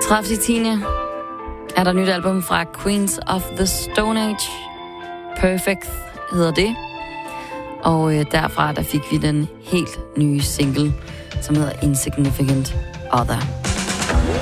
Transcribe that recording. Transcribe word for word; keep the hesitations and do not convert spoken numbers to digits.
tredivte tiende er der et nyt album fra Queens of the Stone Age. Perfect hedder det. Og øh, derfra der fik vi den helt nye single, som hedder Insignificant Other.